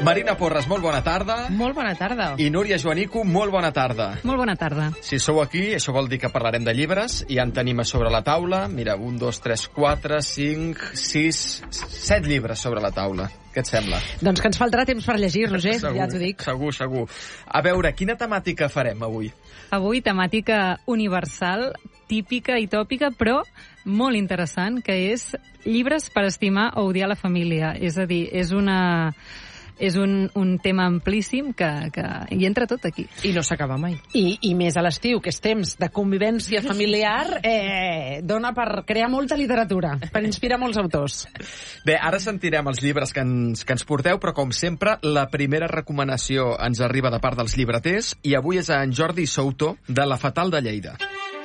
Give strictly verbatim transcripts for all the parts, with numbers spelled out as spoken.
Marina Porres, molt bona tarda. Molt bona tarda. I Núria Joanico, molt bona tarda. Molt bona tarda. Si sou aquí, això vol dir que parlarem de llibres, i ja en tenim a sobre la taula. Mira, un, dos, tres, quatre, cinc, sis, set llibres sobre la taula. Què et sembla? Doncs que ens faltarà temps per llegir, Roger, segur, ja t'ho dic. Segur, segur. A veure, quina temàtica farem avui? Avui temàtica universal, típica i tòpica, però molt interessant, que és llibres per estimar o odiar la família. És a dir, és una... és un, un tema amplíssim que, que hi entra tot aquí. I no s'acaba mai. I, I més a l'estiu, que és temps de convivència familiar, eh, dona per crear molta literatura, per inspirar molts autors. Bé, ara sentirem els llibres que ens, que ens porteu, però com sempre, la primera recomanació ens arriba de part dels llibreters, i avui és en Jordi Souto, de La Fatal de Lleida.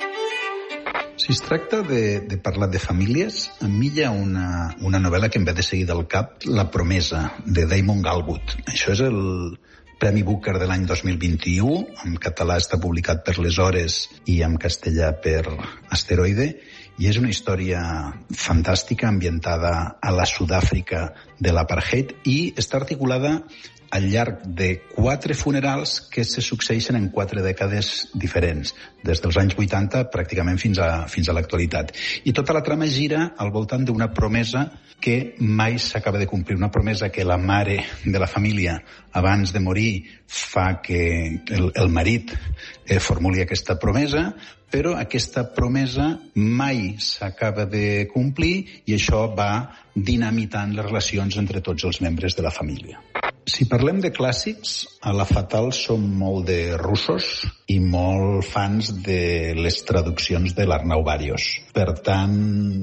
Si es tracta de, de parlar de famílies, a mi hi ha una, una novel·la que em ve de seguida al cap, La promesa, de Damon Galwood. Això és el Premi Booker de l'any dos mil vint-i-u, en català està publicat per Les Hores i en castellà per Asteroide, i és una història fantàstica ambientada a la Sud-àfrica de l'apartheid i està articulada al llarg de quatre funerals que se succeeixen en quatre dècades diferents, des dels anys vuitanta pràcticament fins a, fins a l'actualitat. I tota la trama gira al voltant d'una promesa que mai s'acaba de complir, una promesa que la mare de la família, abans de morir, fa que el, el marit eh, formuli aquesta promesa, però aquesta promesa mai s'acaba de complir i això va dinamitant les relacions entre tots els membres de la família. Si parlem de clàssics, a La Fatal som molt de russos i molt fans de les traduccions de l'Arnau Barrios. Per tant,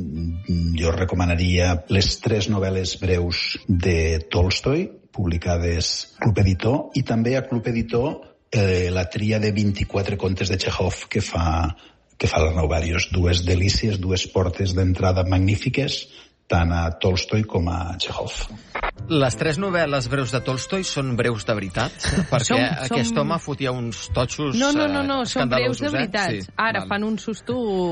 jo recomanaria les tres novel·les breus de Tolstoi, publicades a Club Editor, i també a Club Editor eh, la tria de vint-i-quatre contes de Chekhov que fa, que fa l'Arnau Barrios. Dues delícies, dues portes d'entrada magnífiques, tant a Tolstoi com a Chekhov. Les tres novel·les breus de Tolstoi són breus de veritat? Perquè som, aquest som... home fotia uns totxos No, no, no, no eh, són breus de eh? veritat. Sí, Ara val. fan un susto.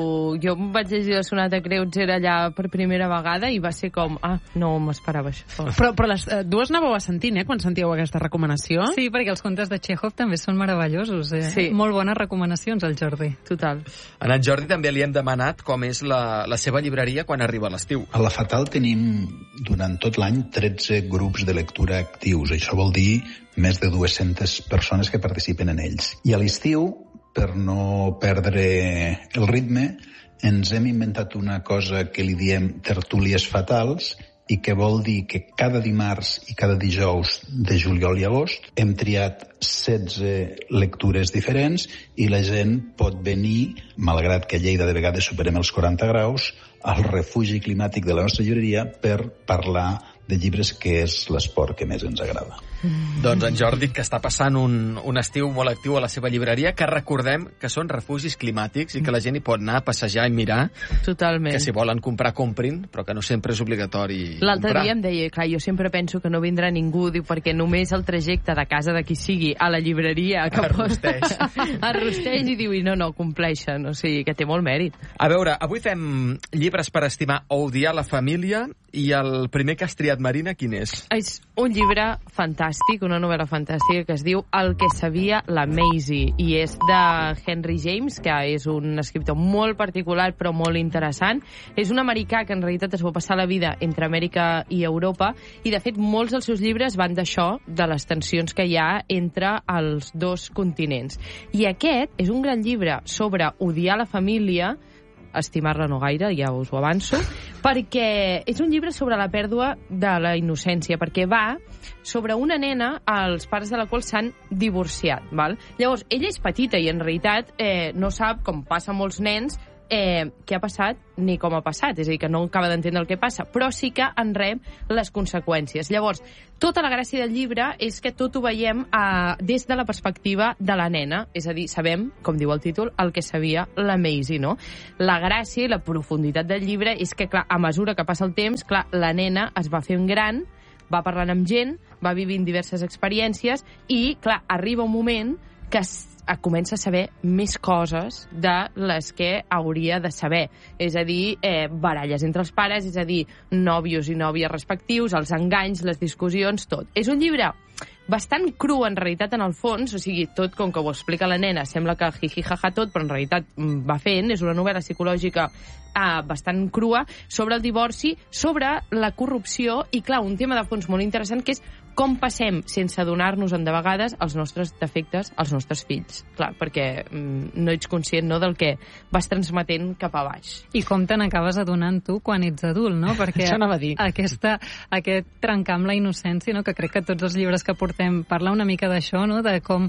Jo em vaig llegir la Sonata Kreutzer allà per primera vegada i va ser com, ah, no m'esperava això. Però, però les eh, dues anàveu sentint, eh, quan sentíeu aquesta recomanació? Sí, perquè els contes de Chekhov també són meravellosos. Eh? Sí. Molt bones recomanacions, el Jordi. Total. A en Jordi també li hem demanat com és la, la seva llibreria quan arriba a l'estiu. A La Fatal tenim durant tot l'any tretze grups de lectura actius. Això vol dir més de dues-centes persones que participen en ells. I a l'estiu, per no perdre el ritme, ens hem inventat una cosa que li diem tertúlies fatals i que vol dir que cada dimarts i cada dijous de juliol i agost hem triat setze lectures diferents i la gent pot venir, malgrat que a Lleida de vegades superem els quaranta graus, al refugi climàtic de la nostra llibreria per parlar de llibres, que és l'esport que més ens agrada. Mm. Doncs en Jordi, que està passant un, un estiu molt actiu a la seva llibreria, que recordem que són refugis climàtics i que la gent hi pot anar a passejar i mirar. Totalment. Que si volen comprar, comprin, però que no sempre és obligatori L'altre comprar. dia em deia, clar, jo sempre penso que no vindrà ningú, diu, perquè només el trajecte de casa de qui sigui a la llibreria que Arrosteix. Arrosteix i diu, i no, no, compleixen, o sigui, que té molt mèrit. A veure, avui fem llibres per estimar o odiar la família, i el primer que has triat, Marina, quin és? És un llibre fantàstic, una novel·la fantàstica que es diu El que sabia la Maisie, i és de Henry James, que és un escriptor molt particular però molt interessant. És un americà que en realitat es va passar la vida entre Amèrica i Europa, i de fet molts dels seus llibres van d'això, de les tensions que hi ha entre els dos continents. I aquest és un gran llibre sobre odiar la família, estimar-la no gaire, ja us ho avanço, perquè és un llibre sobre la pèrdua de la innocència, perquè va sobre una nena els pares de la qual s'han divorciat. Val? Llavors, ella és petita i en realitat eh, no sap, com passa a molts nens, eh, què ha passat ni com ha passat, és a dir, que no acaba d'entendre el que passa, però sí que en rep les conseqüències. Llavors, tota la gràcia del llibre és que tot ho veiem eh, des de la perspectiva de la nena, és a dir, sabem, com diu el títol, el que sabia la Maisie, no? La gràcia i la profunditat del llibre és que, clar, a mesura que passa el temps, clar, la nena es va fent gran, va parlant amb gent, va vivint diverses experiències i, clar, arriba un moment que comença a saber més coses de les que hauria de saber. És a dir, eh, baralles entre els pares, és a dir, nòvios i nòvies respectius, els enganys, les discussions, tot. És un llibre bastant cru, en realitat, en el fons, o sigui, tot com que ho explica la nena, sembla que jiji jaja tot, però en realitat va fent, és una novel·la psicològica eh, bastant crua, sobre el divorci, sobre la corrupció, i clar, un tema de fons molt interessant, que és com passem, sense adonar-nos-en de vegades, els nostres defectes als nostres fills. Clar, perquè mm, no ets conscient, no, del que vas transmetent cap a baix. I com te n'acabes adonant tu quan ets adult, no? Perquè això anava a dir. Aquesta, aquest trencar amb la innocència, no? Que crec que tots els llibres que portem parla una mica d'això, no? De com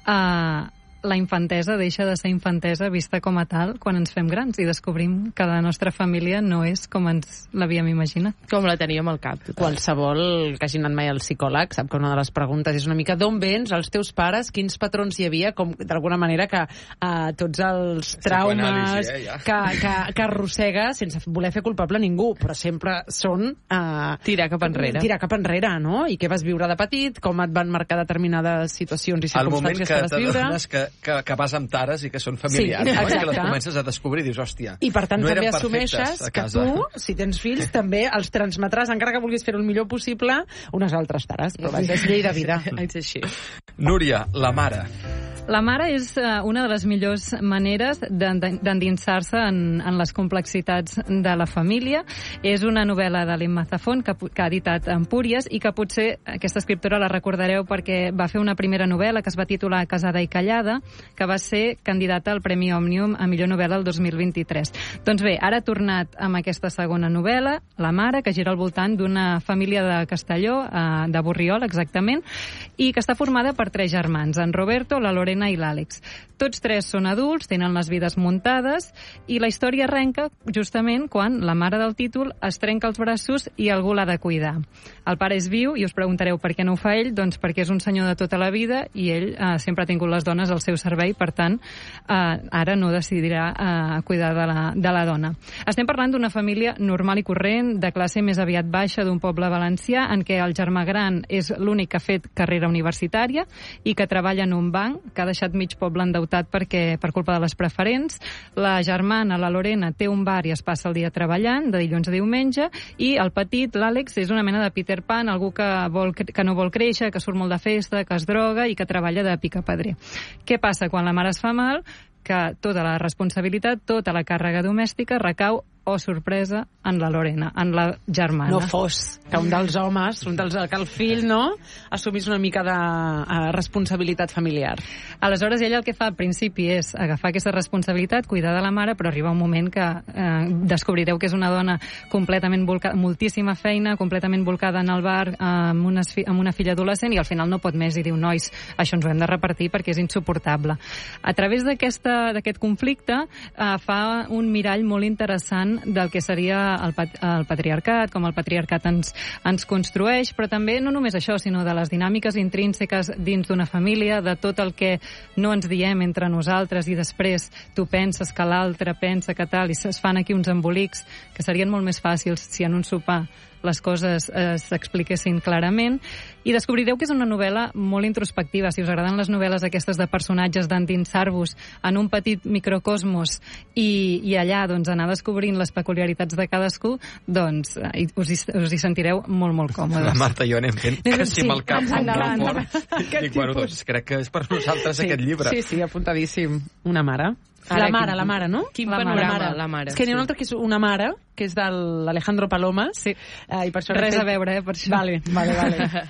eh, la infantesa deixa de ser infantesa vista com a tal quan ens fem grans i descobrim que la nostra família no és com ens l'havíem imaginat. Com la teníem al cap. Total. Qualsevol que hagi anat mai al psicòleg sap que una de les preguntes és una mica d'on vens, els teus pares, quins patrons hi havia, com d'alguna manera que uh, tots els traumes eh, ja. que, que, que arrossega sense voler fer culpable a ningú, però sempre són uh, tirar cap enrere. Tirar cap enrere, no? I què vas viure de petit, com et van marcar determinades situacions i circumstàncies que, que vas viure. Al moment que Que, que vas amb tares i que són familiars, sí, no? I que les comences a descobrir i dius, hòstia, i per tant no també assumeixes que tu, si tens fills, també els transmetràs, encara que vulguis fer-ho el millor possible, unes altres tares, però vaja, és llei de vida. És així. Núria, la mare. La mare és una de les millors maneres d'endinsar-se en, en les complexitats de la família. És una novel·la de l'Emma Zafón que, que ha editat Empúries i que potser aquesta escriptora la recordareu perquè va fer una primera novel·la que es va titular Casada i callada, que va ser candidata al Premi Òmnium a millor novel·la el dos mil vint-i-tres. Doncs bé, ara ha tornat amb aquesta segona novel·la, La mare, que gira al voltant d'una família de Castelló, de Borriol exactament, i que està formada per tres germans, en Roberto, la Lorena i l'Àlex. Tots tres són adults, tenen les vides muntades, i la història arrenca justament quan la mare del títol es trenca els braços i algú l'ha de cuidar. El pare és viu i us preguntareu per què no ho fa ell, doncs perquè és un senyor de tota la vida i ell eh, sempre ha tingut les dones al seu servei, per tant, eh, ara no decidirà eh, cuidar de la, de la dona. Estem parlant d'una família normal i corrent, de classe més aviat baixa, d'un poble valencià, en què el germà gran és l'únic que ha fet carrera universitària i que treballa en un banc, que ha deixat mig poble endeutat perquè, per culpa de les preferents. La germana, la Lorena, té un bar i es passa el dia treballant, de dilluns a diumenge, i el petit, l'Àlex, és una mena de Peter Pan, algú que, vol, que no vol créixer, que surt molt de festa, que es droga i que treballa de picapedrer. Què passa quan la mare es fa mal? Que tota la responsabilitat, tota la càrrega domèstica recau, oh sorpresa, en la Lorena, en la germana. No fos que un dels homes, un dels, que el fill, no?, assumís una mica de uh, responsabilitat familiar. Aleshores, ella el que fa al principi és agafar aquesta responsabilitat, cuidar de la mare, però arriba un moment que eh, descobrireu que és una dona completament volcada, moltíssima feina, completament volcada en el bar, eh, amb, una, amb una filla adolescent, i al final no pot més i diu, nois, això ens ho hem de repartir perquè és insuportable. A través d'aquest conflicte eh, fa un mirall molt interessant del que seria el, pat el patriarcat, com el patriarcat ens, ens construeix, però també no només això, sinó de les dinàmiques intrínseques dins d'una família, de tot el que no ens diem entre nosaltres i després tu penses que l'altre pensa que tal, i es fan aquí uns embolics que serien molt més fàcils si en un sopar les coses eh, s'expliquessin clarament, i descobrireu que és una novel·la molt introspectiva. Si us agraden les novel·les aquestes de personatges, d'endinsar-vos en un petit microcosmos i, i allà doncs, anar descobrint les peculiaritats de cadascú, doncs eh, us, hi, us hi sentireu molt, molt còmodes. La Marta i jo anem fent que sí, amb el cap endavant, molt endavant. fort. Dic, bueno, doncs crec que és per nosaltres sí, aquest llibre. Sí, sí, apuntadíssim. Una mare. Ara, la mare, quin, la mare, no? Quin la panorama, mare. la mare. És que n'hi ha una sí. altra que és una mare, que és de l'Alejandro Palomas. Sí. Eh, i per això Res fet... a veure, eh, per això. Vale, vale, vale.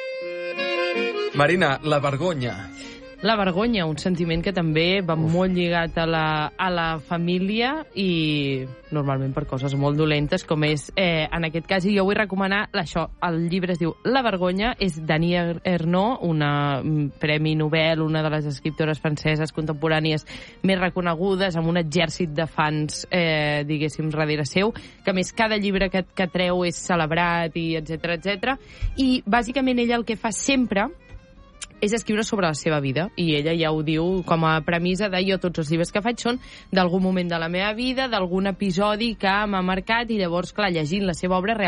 Marina, la vergonya. La vergonya, un sentiment que també va Uf. molt lligat a la, a la família i normalment per coses molt dolentes, com és eh, en aquest cas, i jo vull recomanar això, el llibre es diu La vergonya, és Dany Ernaud, una premi Nobel, una de les escriptores franceses contemporànies més reconegudes, amb un exèrcit de fans, eh, diguéssim, darrere seu, que a més cada llibre que, que treu és celebrat, i etcètera, etcètera. I bàsicament ella el que fa sempre és escriure sobre la seva vida, i ella ja ho diu com a premissa de jo tots els llibres que faig són d'algun moment de la meva vida, d'algun episodi que m'ha marcat, i llavors, clar, llegint la seva obra